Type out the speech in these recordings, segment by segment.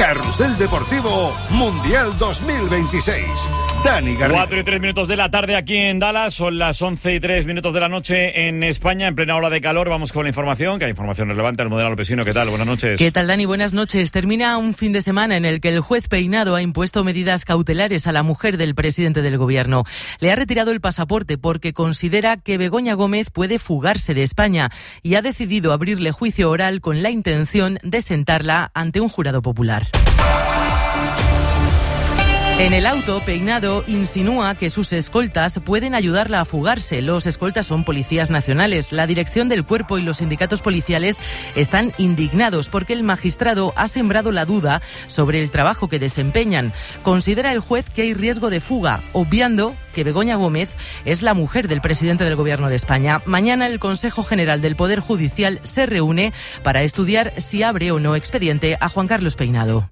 Carrusel Deportivo Mundial 2026. Dani Garrido. 4:03 de la tarde aquí en Dallas, son las 11:03 de la noche en España, en plena ola de calor. Vamos con la información, que hay información relevante. Almudena Lopesino, ¿qué tal? Buenas noches. ¿Qué tal, Dani? Buenas noches. Termina un fin de semana en el que el juez Peinado ha impuesto medidas cautelares a la mujer del presidente del gobierno. Le ha retirado el pasaporte porque considera que Begoña Gómez puede fugarse de España y ha decidido abrirle juicio oral con la intención de sentarla ante un jurado popular. En el auto, Peinado insinúa que sus escoltas pueden ayudarla a fugarse. Los escoltas son policías nacionales. La dirección del cuerpo y los sindicatos policiales están indignados porque el magistrado ha sembrado la duda sobre el trabajo que desempeñan. Considera el juez que hay riesgo de fuga, obviando que Begoña Gómez es la mujer del presidente del Gobierno de España. Mañana el Consejo General del Poder Judicial se reúne para estudiar si abre o no expediente a Juan Carlos Peinado.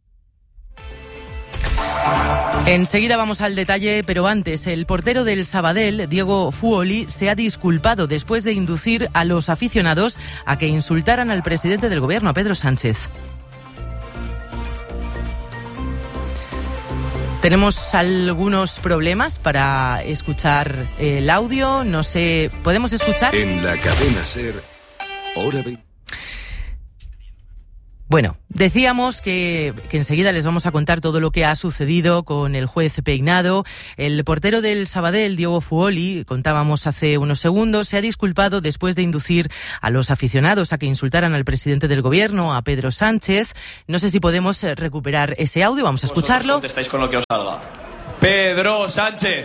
Enseguida vamos al detalle, pero antes, el portero del Sabadell, Diego Fuoli, se ha disculpado después de inducir a los aficionados a que insultaran al presidente del gobierno, a Pedro Sánchez. Tenemos algunos problemas para escuchar el audio, no sé, ¿podemos escuchar? En la cadena SER, hora 20. Bueno, decíamos que enseguida les vamos a contar todo lo que ha sucedido con el juez Peinado. El portero del Sabadell, Diego Fuoli, contábamos hace unos segundos, se ha disculpado después de inducir a los aficionados a que insultaran al presidente del gobierno, a Pedro Sánchez. No sé si podemos recuperar ese audio, vamos a escucharlo. Contestáis con lo que os salga. Pedro Sánchez.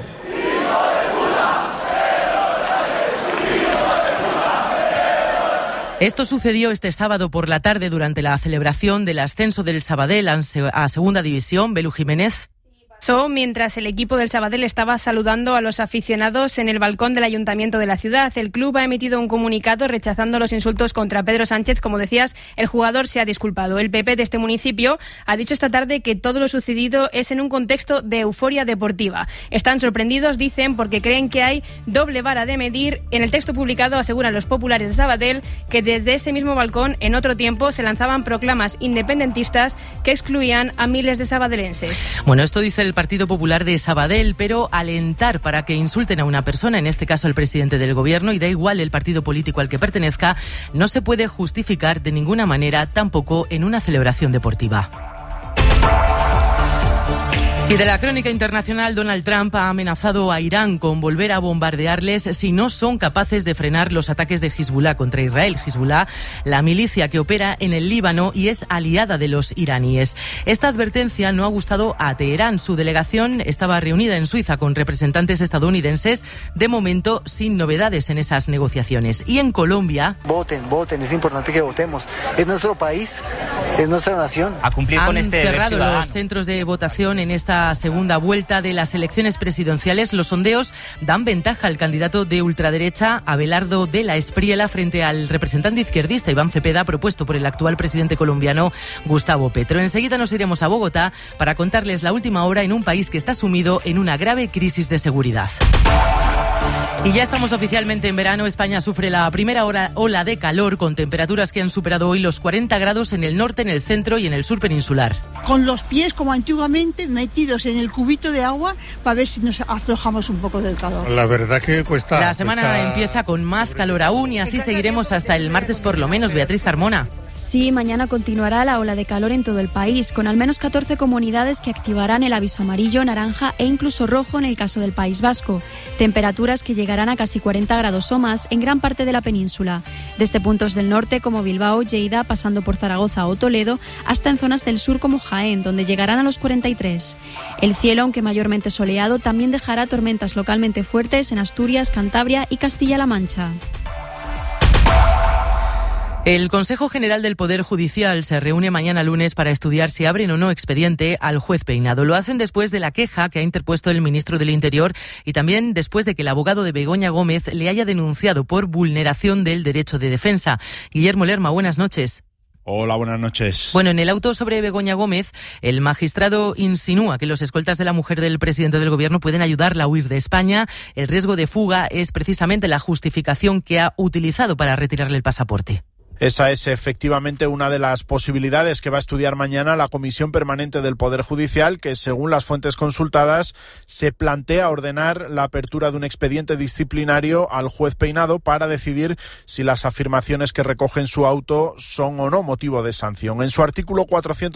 Esto sucedió este sábado por la tarde durante la celebración del ascenso del Sabadell a Segunda División. Belu Jiménez. Mientras el equipo del Sabadell estaba saludando a los aficionados en el balcón del Ayuntamiento de la ciudad. El club ha emitido un comunicado rechazando los insultos contra Pedro Sánchez. Como decías, el jugador se ha disculpado. El PP de este municipio ha dicho esta tarde que todo lo sucedido es en un contexto de euforia deportiva. Están sorprendidos, dicen, porque creen que hay doble vara de medir. En el texto publicado aseguran los populares de Sabadell que desde ese mismo balcón, en otro tiempo, se lanzaban proclamas independentistas que excluían a miles de sabadellenses. Bueno, esto dice el Partido Popular de Sabadell, pero alentar para que insulten a una persona, en este caso al presidente del gobierno, y da igual el partido político al que pertenezca, no se puede justificar de ninguna manera, tampoco en una celebración deportiva. Y de la crónica internacional, Donald Trump ha amenazado a Irán con volver a bombardearles si no son capaces de frenar los ataques de Hezbollah contra Israel. Hezbollah, la milicia que opera en el Líbano y es aliada de los iraníes. Esta advertencia no ha gustado a Teherán. Su delegación estaba reunida en Suiza con representantes estadounidenses, de momento sin novedades en esas negociaciones. Y en Colombia... Voten, es importante que votemos. Es nuestro país, es nuestra nación. A cumplir con este deber ciudadano. Han cerrado los centros de votación en esta segunda vuelta de las elecciones presidenciales. Los sondeos dan ventaja al candidato de ultraderecha, Abelardo de la Espriella, frente al representante izquierdista Iván Cepeda, propuesto por el actual presidente colombiano Gustavo Petro. Enseguida nos iremos a Bogotá para contarles la última hora en un país que está sumido en una grave crisis de seguridad. Y ya estamos oficialmente en verano. España sufre la primera ola de calor con temperaturas que han superado hoy los 40 grados en el norte, en el centro y en el sur peninsular. Con los pies, como antiguamente, metidos en el cubito de agua para ver si nos aflojamos un poco del calor. La verdad que cuesta. La semana empieza con más calor aún y así seguiremos hasta el martes por lo menos. Beatriz Carmona. Sí, mañana continuará la ola de calor en todo el país, con al menos 14 comunidades que activarán el aviso amarillo, naranja e incluso rojo en el caso del País Vasco. Temperaturas que llegarán a casi 40 grados o más en gran parte de la península, desde puntos del norte como Bilbao, Lleida, pasando por Zaragoza o Toledo, hasta en zonas del sur como Jaén, donde llegarán a los 43. El cielo, aunque mayormente soleado, también dejará tormentas localmente fuertes en Asturias, Cantabria y Castilla-La Mancha. El Consejo General del Poder Judicial se reúne mañana lunes para estudiar si abren o no expediente al juez Peinado. Lo hacen después de la queja que ha interpuesto el ministro del Interior y también después de que el abogado de Begoña Gómez le haya denunciado por vulneración del derecho de defensa. Guillermo Lerma, buenas noches. Hola, buenas noches. Bueno, en el auto sobre Begoña Gómez, el magistrado insinúa que los escoltas de la mujer del presidente del gobierno pueden ayudarla a huir de España. El riesgo de fuga es precisamente la justificación que ha utilizado para retirarle el pasaporte. Esa es efectivamente una de las posibilidades que va a estudiar mañana la Comisión Permanente del Poder Judicial, que según las fuentes consultadas se plantea ordenar la apertura de un expediente disciplinario al juez Peinado para decidir si las afirmaciones que recoge en su auto son o no motivo de sanción. En su artículo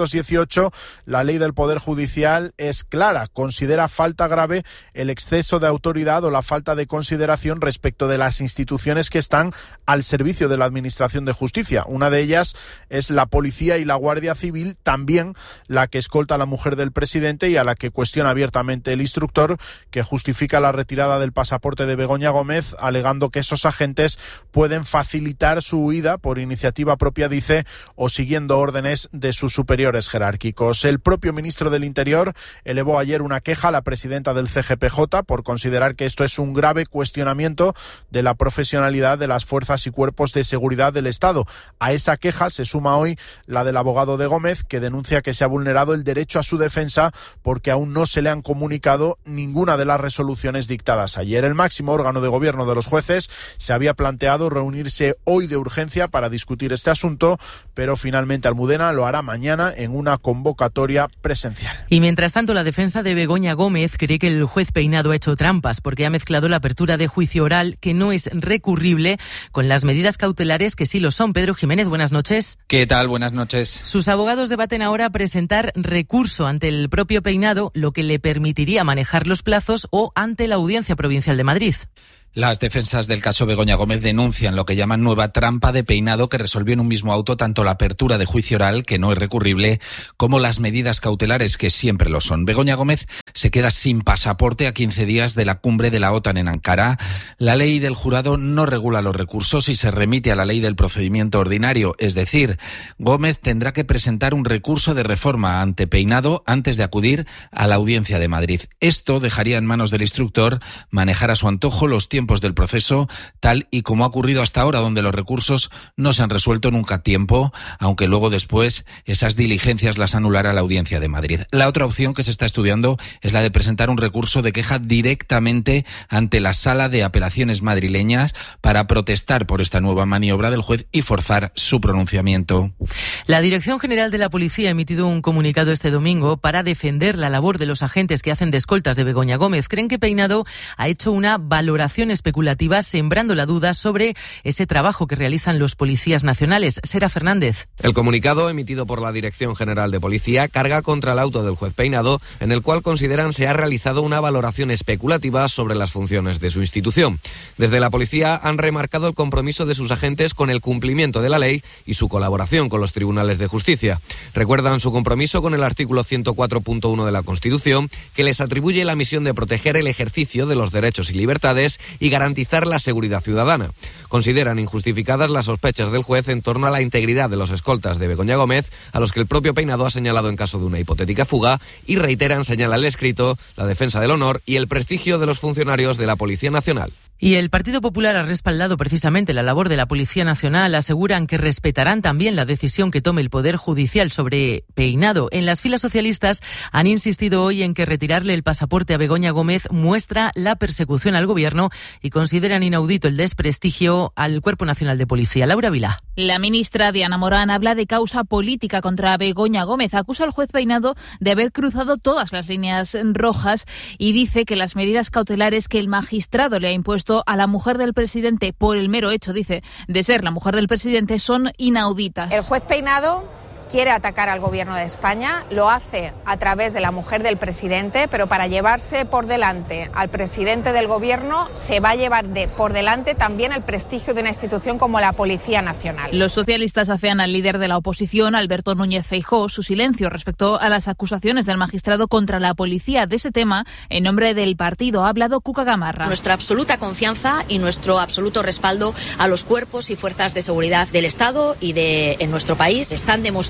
418, la ley del Poder Judicial es clara, considera falta grave el exceso de autoridad o la falta de consideración respecto de las instituciones que están al servicio de la Administración de Justicia. Una de ellas es la Policía y la Guardia Civil, también la que escolta a la mujer del presidente y a la que cuestiona abiertamente el instructor, que justifica la retirada del pasaporte de Begoña Gómez, alegando que esos agentes pueden facilitar su huida por iniciativa propia, dice, o siguiendo órdenes de sus superiores jerárquicos. El propio ministro del Interior elevó ayer una queja a la presidenta del CGPJ por considerar que esto es un grave cuestionamiento de la profesionalidad de las fuerzas y cuerpos de seguridad del Estado. A esa queja se suma hoy la del abogado de Gómez, que denuncia que se ha vulnerado el derecho a su defensa porque aún no se le han comunicado ninguna de las resoluciones dictadas ayer. El máximo órgano de gobierno de los jueces se había planteado reunirse hoy de urgencia para discutir este asunto, pero finalmente Almudena lo hará mañana en una convocatoria presencial. Y mientras tanto, la defensa de Begoña Gómez cree que el juez Peinado ha hecho trampas porque ha mezclado la apertura de juicio oral, que no es recurrible, con las medidas cautelares que sí lo son. Pedro Jiménez, buenas noches. ¿Qué tal? Buenas noches. Sus abogados debaten ahora presentar recurso ante el propio Peinado, lo que le permitiría manejar los plazos, o ante la Audiencia Provincial de Madrid. Las defensas del caso Begoña Gómez denuncian lo que llaman nueva trampa de Peinado, que resolvió en un mismo auto tanto la apertura de juicio oral, que no es recurrible, como las medidas cautelares, que siempre lo son. Begoña Gómez se queda sin pasaporte a 15 días de la cumbre de la OTAN en Ankara. La ley del jurado no regula los recursos y se remite a la ley del procedimiento ordinario, es decir, Gómez tendrá que presentar un recurso de reforma ante Peinado antes de acudir a la Audiencia de Madrid. Esto dejaría en manos del instructor manejar a su antojo los tiempos del proceso, tal y como ha ocurrido hasta ahora, donde los recursos no se han resuelto nunca a tiempo, aunque luego después esas diligencias las anulará la Audiencia de Madrid. La otra opción que se está estudiando es la de presentar un recurso de queja directamente ante la Sala de Apelaciones madrileñas para protestar por esta nueva maniobra del juez y forzar su pronunciamiento. La Dirección General de la Policía ha emitido un comunicado este domingo para defender la labor de los agentes que hacen de escoltas de Begoña Gómez. Creen que Peinado ha hecho una valoración especulativa, sembrando la duda sobre ese trabajo que realizan los policías nacionales. Sera Fernández. El comunicado emitido por la Dirección General de Policía carga contra el auto del juez Peinado, en el cual consideran se ha realizado una valoración especulativa sobre las funciones de su institución. Desde la policía han remarcado el compromiso de sus agentes con el cumplimiento de la ley y su colaboración con los tribunales de justicia. Recuerdan su compromiso con el artículo 104.1 de la Constitución, que les atribuye la misión de proteger el ejercicio de los derechos y libertades y garantizar la seguridad ciudadana. Consideran injustificadas las sospechas del juez en torno a la integridad de los escoltas de Begoña Gómez, a los que el propio Peinado ha señalado en caso de una hipotética fuga, y reiteran, señala el escrito, la defensa del honor y el prestigio de los funcionarios de la Policía Nacional. Y el Partido Popular ha respaldado precisamente la labor de la Policía Nacional. Aseguran que respetarán también la decisión que tome el Poder Judicial sobre Peinado. En las filas socialistas han insistido hoy en que retirarle el pasaporte a Begoña Gómez muestra la persecución al Gobierno y consideran inaudito el desprestigio al Cuerpo Nacional de Policía. Laura Vilá. La ministra Diana Morán habla de causa política contra Begoña Gómez. Acusa al juez Peinado de haber cruzado todas las líneas rojas y dice que las medidas cautelares que el magistrado le ha impuesto a la mujer del presidente por el mero hecho, dice, de ser la mujer del presidente son inauditas. El juez Peinado quiere atacar al Gobierno de España, lo hace a través de la mujer del presidente, pero para llevarse por delante al presidente del Gobierno se va a llevar por delante también el prestigio de una institución como la Policía Nacional. Los socialistas afean al líder de la oposición, Alberto Núñez Feijóo, su silencio respecto a las acusaciones del magistrado contra la policía. De ese tema, en nombre del partido, ha hablado Cuca Gamarra. Nuestra absoluta confianza y nuestro absoluto respaldo a los cuerpos y fuerzas de seguridad del Estado y en nuestro país están demostrando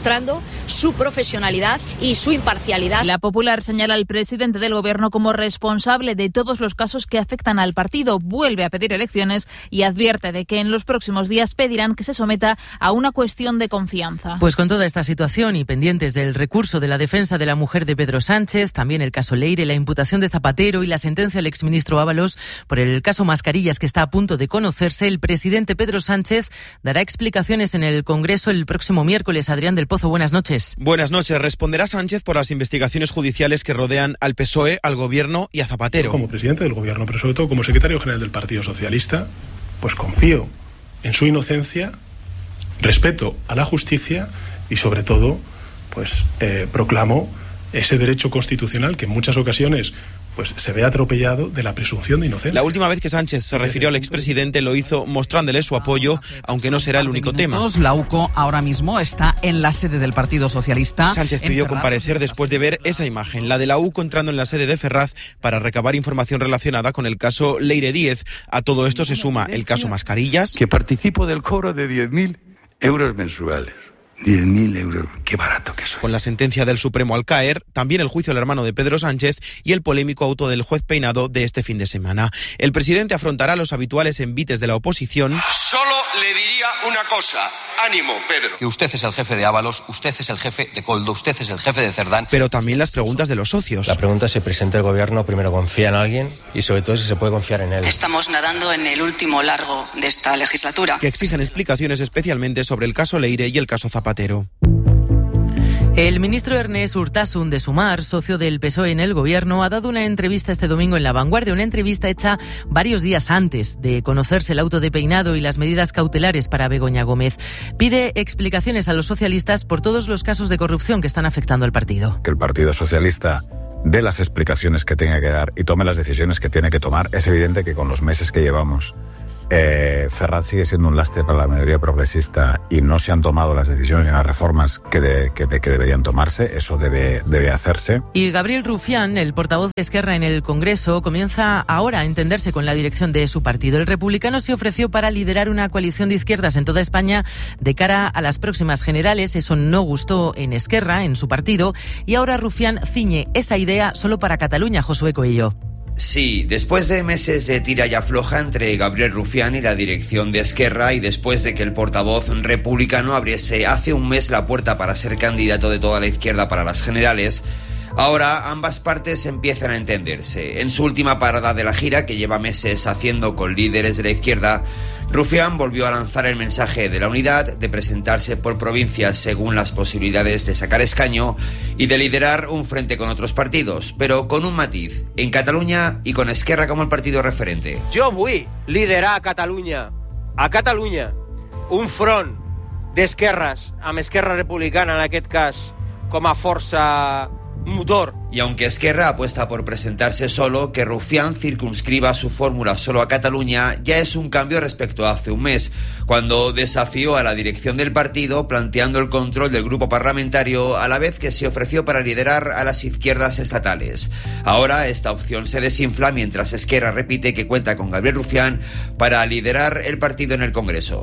demostrando su profesionalidad y su imparcialidad. La Popular señala al presidente del Gobierno como responsable de todos los casos que afectan al partido. Vuelve a pedir elecciones y advierte de que en los próximos días pedirán que se someta a una cuestión de confianza. Pues con toda esta situación y pendientes del recurso de la defensa de la mujer de Pedro Sánchez, también el caso Leire, la imputación de Zapatero y la sentencia al exministro Ábalos por el caso Mascarillas que está a punto de conocerse, el presidente Pedro Sánchez dará explicaciones en el Congreso el próximo miércoles. Adrián del Pozo, buenas noches. Buenas noches. Responderá Sánchez por las investigaciones judiciales que rodean al PSOE, al Gobierno y a Zapatero. Como presidente del Gobierno, pero sobre todo como secretario general del Partido Socialista, pues confío en su inocencia, respeto a la justicia y sobre todo pues proclamo ese derecho constitucional que en muchas ocasiones pues se ve atropellado de la presunción de inocencia. La última vez que Sánchez se refirió al expresidente lo hizo mostrándole su apoyo, aunque no será el único tema. La UCO ahora mismo está en la sede del Partido Socialista. Sánchez pidió comparecer después de ver esa imagen, la de la UCO entrando en la sede de Ferraz para recabar información relacionada con el caso Leire Díez. A todo esto se suma el caso Mascarillas. Que participo del cobro de 10.000 euros mensuales. 10.000 euros, qué barato que soy. Con la sentencia del Supremo al caer, también el juicio al hermano de Pedro Sánchez y el polémico auto del juez Peinado de este fin de semana. El presidente afrontará los habituales envites de la oposición. Solo le diría una cosa, ánimo, Pedro. Que usted es el jefe de Ábalos, usted es el jefe de Koldo, usted es el jefe de Cerdán. Pero también las preguntas de los socios. La pregunta es si el presidente del gobierno primero confía en alguien y sobre todo si se puede confiar en él. Estamos nadando en el último largo de esta legislatura. Que exigen explicaciones especialmente sobre el caso Leire y el caso Zapatero. El ministro Ernest Urtasun de Sumar, socio del PSOE en el Gobierno, ha dado una entrevista este domingo en La Vanguardia, una entrevista hecha varios días antes de conocerse el auto de Peinado y las medidas cautelares para Begoña Gómez. Pide explicaciones a los socialistas por todos los casos de corrupción que están afectando al partido. Que el Partido Socialista dé las explicaciones que tenga que dar y tome las decisiones que tiene que tomar. Es evidente que con los meses que llevamos Ferraz sigue siendo un lastre para la mayoría progresista y no se han tomado las decisiones y las reformas que deberían tomarse. Eso debe hacerse. Y Gabriel Rufián, el portavoz de Esquerra en el Congreso, comienza ahora a entenderse con la dirección de su partido. El republicano se ofreció para liderar una coalición de izquierdas en toda España de cara a las próximas generales. Eso no gustó en Esquerra, en su partido, y ahora Rufián ciñe esa idea solo para Cataluña. Josué Coello. Sí, después de meses de tira y afloja entre Gabriel Rufián y la dirección de Esquerra y después de que el portavoz republicano abriese hace un mes la puerta para ser candidato de toda la izquierda para las generales, ahora ambas partes empiezan a entenderse. En su última parada de la gira, que lleva meses haciendo con líderes de la izquierda, Rufián volvió a lanzar el mensaje de la unidad, de presentarse por provincias según las posibilidades de sacar escaño y de liderar un frente con otros partidos, pero con un matiz, en Cataluña y con Esquerra como el partido referente. Jo vull liderar a Catalunya un front d'esquerres, amb Esquerra Republicana en aquest cas com a força motor. Y aunque Esquerra apuesta por presentarse solo, que Rufián circunscriba su fórmula solo a Cataluña ya es un cambio respecto a hace un mes, cuando desafió a la dirección del partido planteando el control del grupo parlamentario a la vez que se ofreció para liderar a las izquierdas estatales. Ahora esta opción se desinfla mientras Esquerra repite que cuenta con Gabriel Rufián para liderar el partido en el Congreso.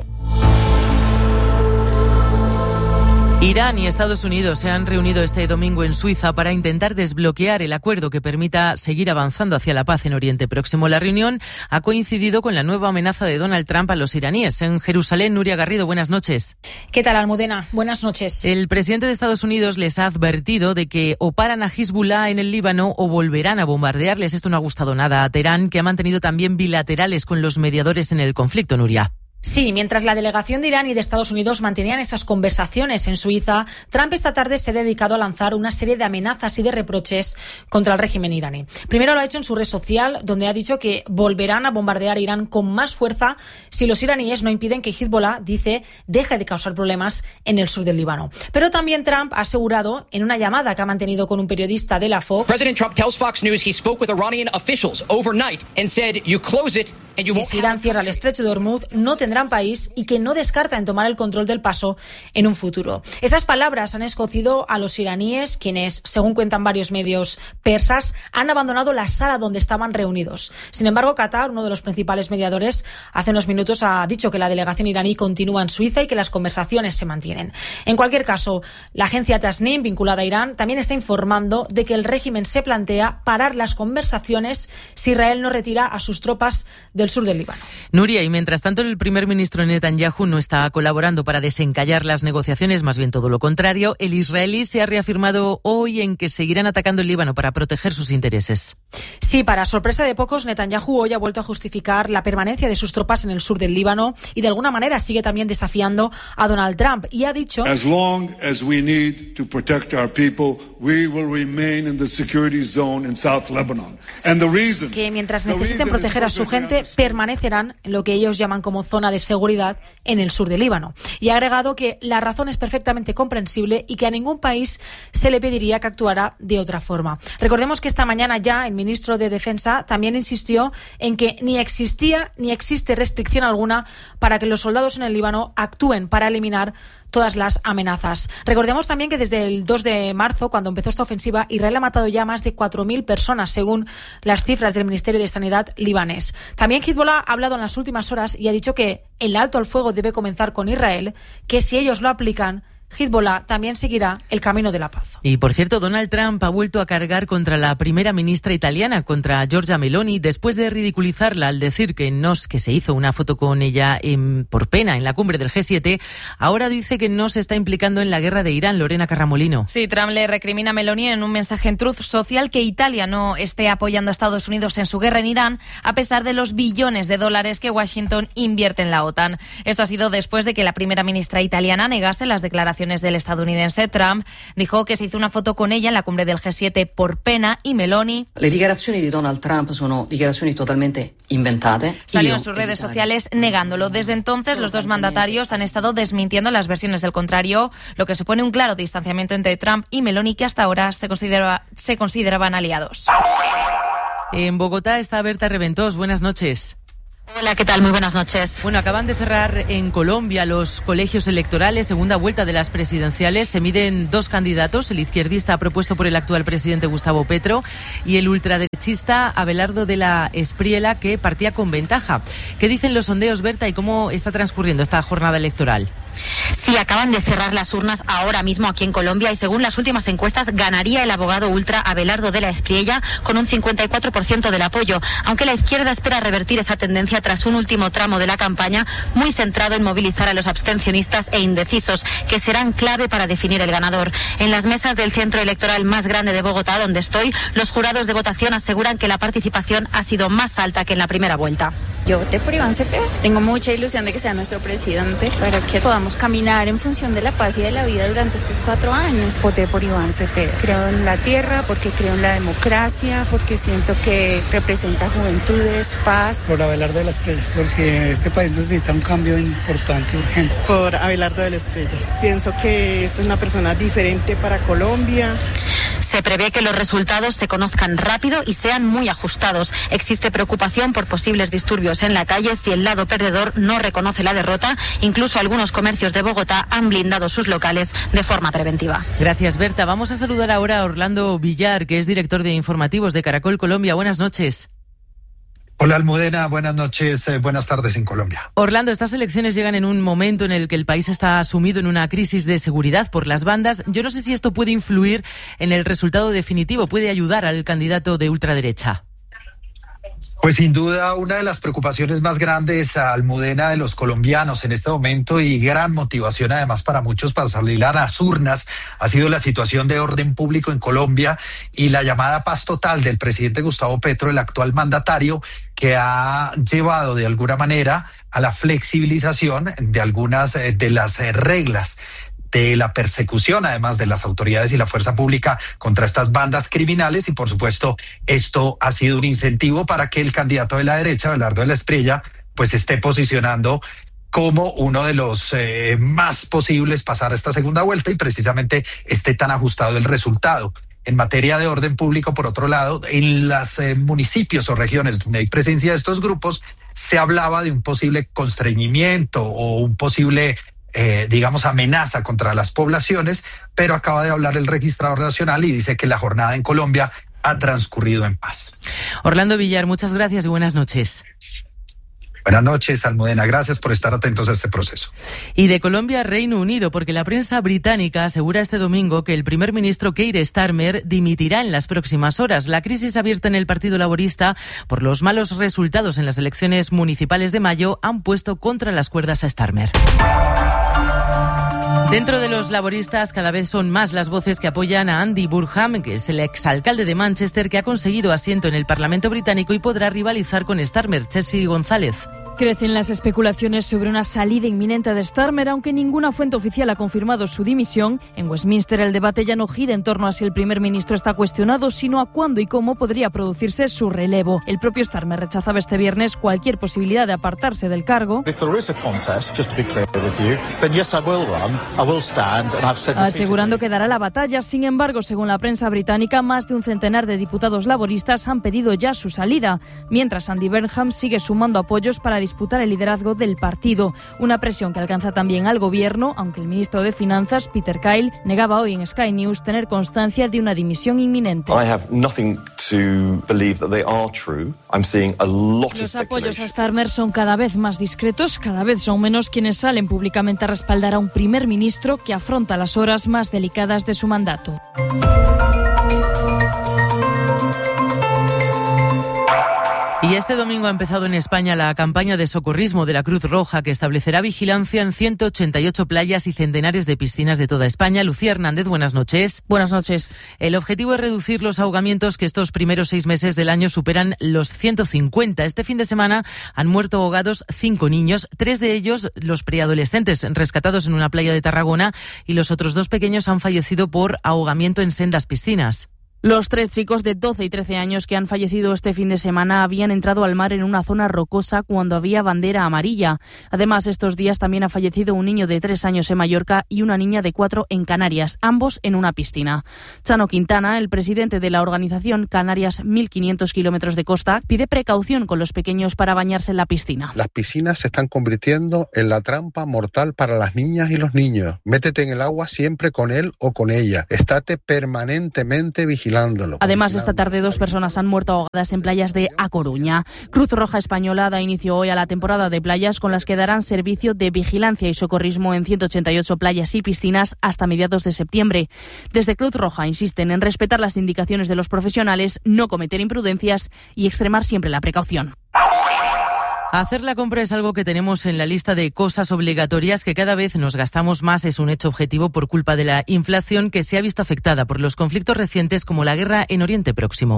Irán y Estados Unidos se han reunido este domingo en Suiza para intentar desbloquear el acuerdo que permita seguir avanzando hacia la paz en Oriente Próximo. La reunión ha coincidido con la nueva amenaza de Donald Trump a los iraníes. En Jerusalén, Nuria Garrido, buenas noches. ¿Qué tal, Almudena? Buenas noches. El presidente de Estados Unidos les ha advertido de que o paran a Hezbollah en el Líbano o volverán a bombardearles. Esto no ha gustado nada a Teherán, que ha mantenido también bilaterales con los mediadores en el conflicto, Nuria. Sí, mientras la delegación de Irán y de Estados Unidos mantenían esas conversaciones en Suiza, Trump esta tarde se ha dedicado a lanzar una serie de amenazas y de reproches contra el régimen iraní. Primero lo ha hecho en su red social, donde ha dicho que volverán a bombardear Irán con más fuerza si los iraníes no impiden que Hezbollah, dice, deje de causar problemas en el sur del Líbano. Pero también Trump ha asegurado en una llamada que ha mantenido con un periodista de la Fox. President Trump tells Fox News he spoke with Iranian officials overnight and said, "You close it que si Irán cierra el estrecho de Hormuz no tendrán país y que no descarta en tomar el control del paso en un futuro. Esas palabras han escocido a los iraníes, quienes, según cuentan varios medios persas, han abandonado la sala donde estaban reunidos. Sin embargo, Qatar, uno de los principales mediadores, hace unos minutos ha dicho que la delegación iraní continúa en Suiza y que las conversaciones se mantienen. En cualquier caso, la agencia Tasnim, vinculada a Irán, también está informando de que el régimen se plantea parar las conversaciones si Israel no retira a sus tropas del sur del Líbano. Nuria, y mientras tanto el primer ministro Netanyahu no está colaborando para desencallar las negociaciones, más bien todo lo contrario, el israelí se ha reafirmado hoy en que seguirán atacando el Líbano para proteger sus intereses. Sí, para sorpresa de pocos, Netanyahu hoy ha vuelto a justificar la permanencia de sus tropas en el sur del Líbano y de alguna manera sigue también desafiando a Donald Trump y ha dicho: As long as we need to protect our people, we will remain in the security zone in South Lebanon. And the reason, que mientras necesiten proteger a su gente, permanecerán en lo que ellos llaman como zona de seguridad en el sur del Líbano. Y ha agregado que la razón es perfectamente comprensible y que a ningún país se le pediría que actuara de otra forma. Recordemos que esta mañana ya el ministro de Defensa también insistió en que ni existía ni existe restricción alguna para que los soldados en el Líbano actúen para eliminar todas las amenazas. Recordemos también que desde el 2 de marzo, cuando empezó esta ofensiva, Israel ha matado ya más de 4.000 personas, según las cifras del Ministerio de Sanidad libanés. También Hezbollah ha hablado en las últimas horas y ha dicho que el alto al fuego debe comenzar con Israel, que si ellos lo aplican, Hezbollah también seguirá el camino de la paz. Y por cierto, Donald Trump ha vuelto a cargar contra la primera ministra italiana, contra Giorgia Meloni, después de ridiculizarla al decir que se hizo una foto con ella por pena en la cumbre del G7. Ahora dice que no se está implicando en la guerra de Irán. Lorena Carramolino. Sí, Trump le recrimina a Meloni en un mensaje en Truth Social que Italia no esté apoyando a Estados Unidos en su guerra en Irán, a pesar de los billones de dólares que Washington invierte en la OTAN. Esto ha sido después de que la primera ministra italiana negase las declaraciones del estadounidense. Trump dijo que se hizo una foto con ella en la cumbre del G7 por pena y Meloni. Le dichiarazioni di Donald Trump sono dichiarazioni totalmente inventate. Salió en sus redes sociales negándolo. Desde entonces, los dos mandatarios han estado desmintiendo las versiones del contrario, lo que supone un claro distanciamiento entre Trump y Meloni, que hasta ahora se consideraban aliados. En Bogotá está Berta Reventós. Buenas noches. Hola, ¿qué tal? Muy buenas noches. Bueno, acaban de cerrar en Colombia los colegios electorales, segunda vuelta de las presidenciales. Se miden dos candidatos, el izquierdista propuesto por el actual presidente Gustavo Petro y el ultraderechista Abelardo de la Espriella, que partía con ventaja. ¿Qué dicen los sondeos, Berta, y cómo está transcurriendo esta jornada electoral? Sí, acaban de cerrar las urnas ahora mismo aquí en Colombia y según las últimas encuestas ganaría el abogado ultra Abelardo de la Espriella con un 54% del apoyo, aunque la izquierda espera revertir esa tendencia tras un último tramo de la campaña muy centrado en movilizar a los abstencionistas e indecisos, que serán clave para definir el ganador. En las mesas del centro electoral más grande de Bogotá, donde estoy, los jurados de votación aseguran que la participación ha sido más alta que en la primera vuelta. Yo voté por Iván Cepeda. Tengo mucha ilusión de que sea nuestro presidente para que podamos caminar en función de la paz y de la vida durante estos 4 años. Voté por Iván Cepeda. Creo en la tierra porque creo en la democracia, porque siento que representa juventudes, paz. Por Abelardo de la Espriella, porque este país necesita un cambio importante, urgente. Por Abelardo de la Espriella. Pienso que es una persona diferente para Colombia. Se prevé que los resultados se conozcan rápido y sean muy ajustados. Existe preocupación por posibles disturbios en la calle si el lado perdedor no reconoce la derrota. Incluso algunos comercios de Bogotá han blindado sus locales de forma preventiva. Gracias, Berta. Vamos a saludar ahora a Orlando Villar, que es director de informativos de Caracol Colombia. Buenas noches. Hola Almudena, buenas noches, buenas tardes en Colombia. Orlando, estas elecciones llegan en un momento en el que el país está sumido en una crisis de seguridad por las bandas. Yo no sé si esto puede influir en el resultado definitivo, puede ayudar al candidato de ultraderecha. Pues sin duda una de las preocupaciones más grandes, Almudena, de los colombianos en este momento y gran motivación además para muchos para salir a las urnas ha sido la situación de orden público en Colombia y la llamada paz total del presidente Gustavo Petro, el actual mandatario, que ha llevado de alguna manera a la flexibilización de algunas de las reglas de la persecución, además de las autoridades y la fuerza pública contra estas bandas criminales y, por supuesto, esto ha sido un incentivo para que el candidato de la derecha, Abelardo de la Espriella, pues esté posicionando como uno de los más posibles pasar a esta segunda vuelta y precisamente esté tan ajustado el resultado. En materia de orden público, por otro lado, en los municipios o regiones donde hay presencia de estos grupos, se hablaba de un posible constreñimiento o un posible, amenaza contra las poblaciones, pero acaba de hablar el registrador nacional y dice que la jornada en Colombia ha transcurrido en paz. Orlando Villar, muchas gracias y buenas noches. Buenas noches, Almudena. Gracias por estar atentos a este proceso. Y de Colombia a Reino Unido, porque la prensa británica asegura este domingo que el primer ministro Keir Starmer dimitirá en las próximas horas. La crisis abierta en el Partido Laborista por los malos resultados en las elecciones municipales de mayo han puesto contra las cuerdas a Starmer. Dentro de los laboristas, cada vez son más las voces que apoyan a Andy Burnham, que es el exalcalde de Manchester, que ha conseguido asiento en el Parlamento británico y podrá rivalizar con Starmer. Chelsea González. Crecen las especulaciones sobre una salida inminente de Starmer, aunque ninguna fuente oficial ha confirmado su dimisión. En Westminster el debate ya no gira en torno a si el primer ministro está cuestionado, sino a cuándo y cómo podría producirse su relevo. El propio Starmer rechazaba este viernes cualquier posibilidad de apartarse del cargo, asegurando que dará la batalla. Sin embargo, según la prensa británica, más de un centenar de diputados laboristas han pedido ya su salida, mientras Andy Burnham sigue sumando apoyos para disputar el liderazgo del partido. Una presión que alcanza también al gobierno, aunque el ministro de Finanzas, Peter Kyle, negaba hoy en Sky News tener constancia de una dimisión inminente. Los apoyos a Starmer son cada vez más discretos, cada vez son menos quienes salen públicamente a respaldar a un primer ministro que afronta las horas más delicadas de su mandato. Y este domingo ha empezado en España la campaña de socorrismo de la Cruz Roja, que establecerá vigilancia en 188 playas y centenares de piscinas de toda España. Lucía Hernández, buenas noches. Buenas noches. El objetivo es reducir los ahogamientos, que estos primeros 6 meses del año superan los 150. Este fin de semana han muerto ahogados 5 niños, 3 de ellos los preadolescentes, rescatados en una playa de Tarragona, y los otros 2 pequeños han fallecido por ahogamiento en sendas piscinas. Los 3 chicos de 12 y 13 años que han fallecido este fin de semana habían entrado al mar en una zona rocosa cuando había bandera amarilla. Además, estos días también ha fallecido un niño de 3 años en Mallorca y una niña de 4 en Canarias, ambos en una piscina. Chano Quintana, el presidente de la organización Canarias 1500 kilómetros de costa, pide precaución con los pequeños para bañarse en la piscina. Las piscinas se están convirtiendo en la trampa mortal para las niñas y los niños. Métete en el agua siempre con él o con ella. Estate permanentemente vigilando. Además, esta tarde 2 personas han muerto ahogadas en playas de A Coruña. Cruz Roja Española da inicio hoy a la temporada de playas, con las que darán servicio de vigilancia y socorrismo en 188 playas y piscinas hasta mediados de septiembre. Desde Cruz Roja insisten en respetar las indicaciones de los profesionales, no cometer imprudencias y extremar siempre la precaución. Hacer la compra es algo que tenemos en la lista de cosas obligatorias que cada vez nos gastamos más. Es un hecho objetivo por culpa de la inflación, que se ha visto afectada por los conflictos recientes como la guerra en Oriente Próximo.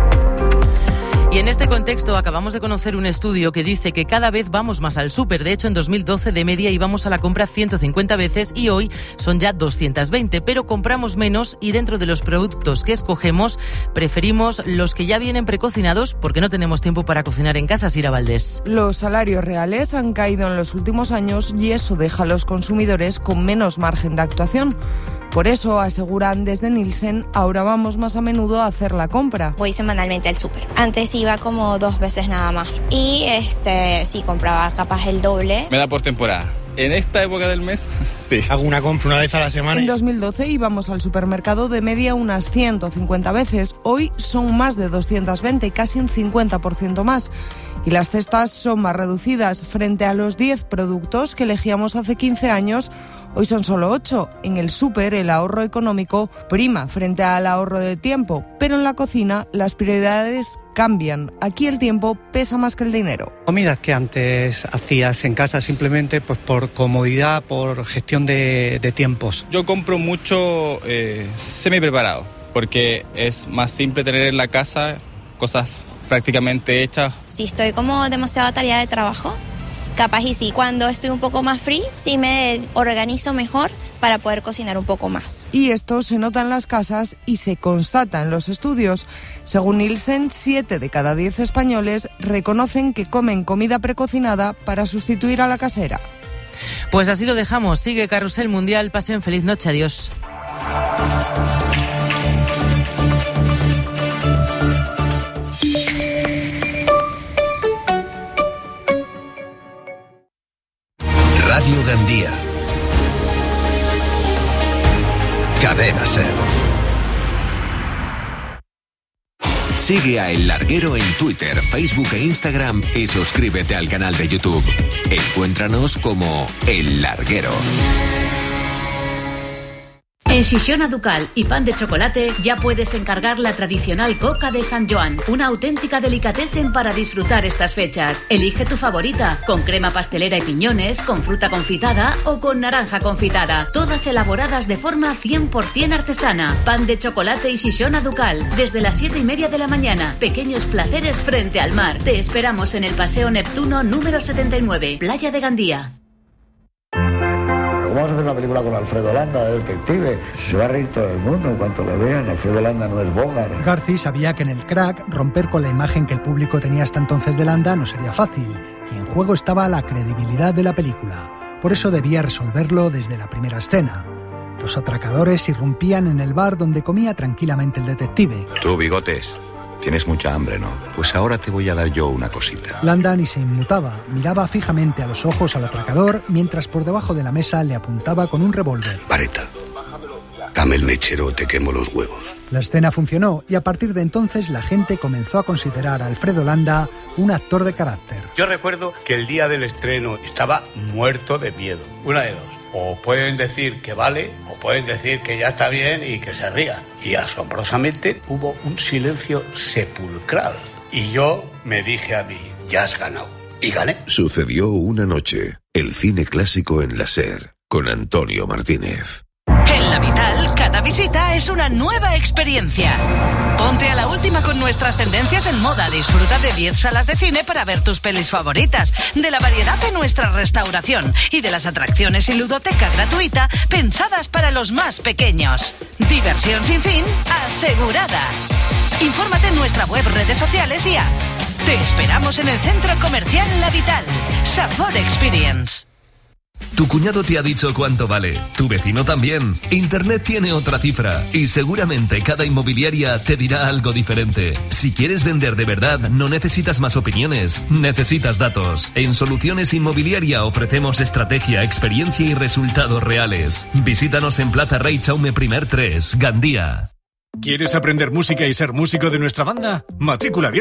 Y en este contexto acabamos de conocer un estudio que dice que cada vez vamos más al súper. De hecho, en 2012 de media íbamos a la compra 150 veces y hoy son ya 220, pero compramos menos y dentro de los productos que escogemos preferimos los que ya vienen precocinados porque no tenemos tiempo para cocinar en casa. Sira Valdés. Los salarios reales han caído en los últimos años y eso deja a los consumidores con menos margen de actuación. Por eso, aseguran desde Nielsen, ahora vamos más a menudo a hacer la compra. Voy semanalmente al súper. Antes iba como 2 veces nada más. Y sí, compraba capaz el doble. Me da por temporada. En esta época del mes, sí. Hago una compra una vez a la semana. En 2012 íbamos al supermercado de media unas 150 veces. Hoy son más de 220, casi un 50% más. Y las cestas son más reducidas. Frente a los 10 productos que elegíamos hace 15 años, hoy son solo 8. En el súper, el ahorro económico prima frente al ahorro de tiempo. Pero en la cocina, las prioridades cambian. Aquí el tiempo pesa más que el dinero. Comidas que antes hacías en casa simplemente pues por comodidad, por gestión de tiempos. Yo compro mucho semi preparado, porque es más simple tener en la casa cosas prácticamente hechas. Si estoy como demasiado atareada de trabajo, capaz y sí. Cuando estoy un poco más free, sí me organizo mejor para poder cocinar un poco más. Y esto se nota en las casas y se constata en los estudios. Según Nielsen, 7 de cada 10 españoles reconocen que comen comida precocinada para sustituir a la casera. Pues así lo dejamos. Sigue Carrusel Mundial. Pasen feliz noche. Adiós. Cadena SER. Sigue a El Larguero en Twitter, Facebook e Instagram y suscríbete al canal de YouTube. Encuéntranos como El Larguero. En Xixona Ducal y Pan de Chocolate ya puedes encargar la tradicional coca de San Joan, una auténtica delicatessen para disfrutar estas fechas. Elige tu favorita, con crema pastelera y piñones, con fruta confitada o con naranja confitada, todas elaboradas de forma 100% artesana. Pan de Chocolate y Xixona Ducal, desde las 7:30 de la mañana. Pequeños placeres frente al mar. Te esperamos en el Paseo Neptuno número 79, Playa de Gandía. ¿Cómo vamos a hacer una película con Alfredo Landa, de detective? Se va a reír todo el mundo en cuanto lo vean. Alfredo Landa no es Bogart. Garci sabía que en el Crack romper con la imagen que el público tenía hasta entonces de Landa no sería fácil, y en juego estaba la credibilidad de la película. Por eso debía resolverlo desde la primera escena. Dos atracadores irrumpían en el bar donde comía tranquilamente el detective. Tú, Bigotes, tienes mucha hambre, ¿no? Pues ahora te voy a dar yo una cosita. Landa ni se inmutaba, miraba fijamente a los ojos al atracador, mientras por debajo de la mesa le apuntaba con un revólver. Vareta, dame el mechero o te quemo los huevos. La escena funcionó y a partir de entonces la gente comenzó a considerar a Alfredo Landa un actor de carácter. Yo recuerdo que el día del estreno estaba muerto de miedo. Una de dos. O pueden decir que vale, o pueden decir que ya está bien y que se rían. Y asombrosamente hubo un silencio sepulcral. Y yo me dije a mí, ya has ganado. Y gané. Sucedió una noche. El cine clásico en la SER, con Antonio Martínez. En La Vital, cada visita es una nueva experiencia. Ponte a la última con nuestras tendencias en moda. Disfruta de 10 salas de cine para ver tus pelis favoritas, de la variedad de nuestra restauración y de las atracciones y ludoteca gratuita pensadas para los más pequeños. Diversión sin fin asegurada. Infórmate en nuestra web, redes sociales y app. Te esperamos en el Centro Comercial La Vital. Sabor Experience. Tu cuñado te ha dicho cuánto vale, tu vecino también. Internet tiene otra cifra y seguramente cada inmobiliaria te dirá algo diferente. Si quieres vender de verdad, no necesitas más opiniones, necesitas datos. En Soluciones Inmobiliaria ofrecemos estrategia, experiencia y resultados reales. Visítanos en Plaza Rey Chaume I 3, Gandía. ¿Quieres aprender música y ser músico de nuestra banda? Matrícula abierta.